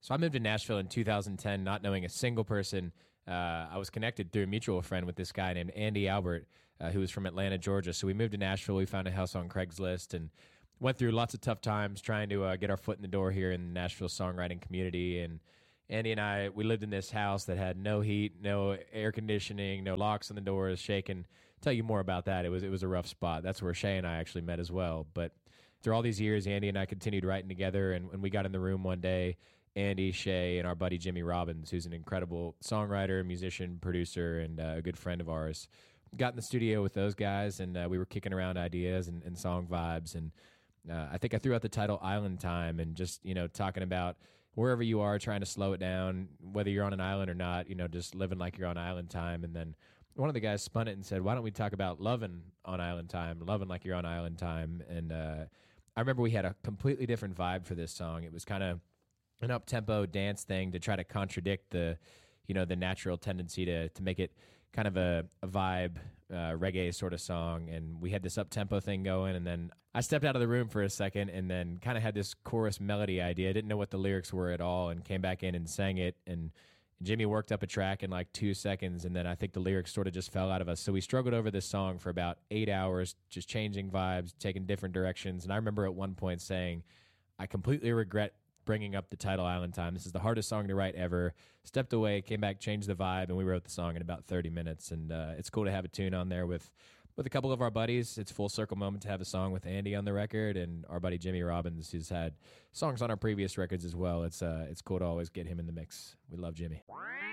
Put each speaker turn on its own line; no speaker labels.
So I moved to Nashville in 2010, not knowing a single person. I was connected through a mutual friend with this guy named Andy Albert, who was from Atlanta, Georgia. So we moved to Nashville. We found a house on Craigslist and went through lots of tough times trying to get our foot in the door here in the Nashville songwriting community. And Andy and I, we lived in this house that had no heat, no air conditioning, no locks on the doors, shaking. Tell you more about that. It was a rough spot. That's where Shay and I actually met as well. But through all these years, Andy and I continued writing together. And when we got in the room one day, Andy, Shay, and our buddy Jimmy Robbins, who's an incredible songwriter, musician, producer, and a good friend of ours, got in the studio with those guys, and we were kicking around ideas and song vibes. And I think I threw out the title Island Time, and just, talking about wherever you are, trying to slow it down, whether you're on an island or not, just living like you're on island time. And then one of the guys spun it and said, why don't we talk about loving on island time, loving like you're on island time? And I remember we had a completely different vibe for this song. It was kind of an up-tempo dance thing to try to contradict the natural tendency to make it kind of a vibe, reggae sort of song. And we had this up-tempo thing going, and then I stepped out of the room for a second and then kind of had this chorus melody idea. I didn't know what the lyrics were at all, and came back in and sang it. And Jimmy worked up a track in like 2 seconds, and then I think the lyrics sort of just fell out of us. So we struggled over this song for about 8 hours, just changing vibes, taking different directions. And I remember at one point saying, I completely regret bringing up the title Island Time. This is the hardest song to write ever. Stepped away, came back, changed the vibe, and we wrote the song in about 30 minutes. And it's cool to have a tune on there with a couple of our buddies. It's a full circle moment to have a song with Andy on the record, and our buddy Jimmy Robbins, who's had songs on our previous records as well. It's cool to always get him in the mix. We love Jimmy.